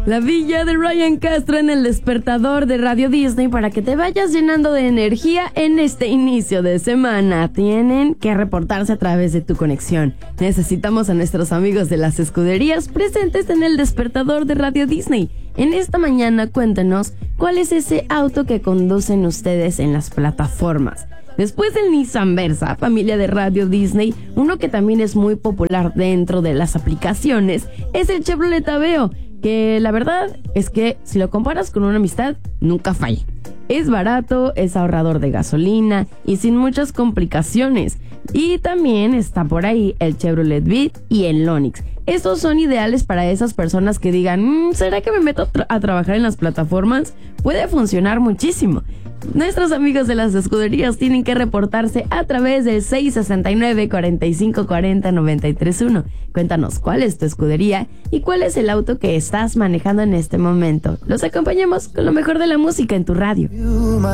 La villa de Ryan Castro en el despertador de Radio Disney para que te vayas llenando de energía en este inicio de semana. Tienen que reportarse a través de tu conexión. Necesitamos a nuestros amigos de las escuderías presentes en el despertador de Radio Disney. En esta mañana cuéntenos cuál es ese auto que conducen ustedes en las plataformas. Después del Nissan Versa, familia de Radio Disney, uno que también es muy popular dentro de las aplicaciones es el Chevrolet Aveo, que la verdad es que si lo comparas con una amistad, nunca falla. Es barato, es ahorrador de gasolina y sin muchas complicaciones. Y también está por ahí el Chevrolet Beat y el Onix. Estos son ideales para esas personas que digan, ¿será que me meto a trabajar en las plataformas? Puede funcionar muchísimo. Nuestros amigos de las escuderías tienen que reportarse a través del 669-4540-931. Cuéntanos cuál es tu escudería y cuál es el auto que estás manejando en este momento. Los acompañamos con lo mejor de la música en tu radio.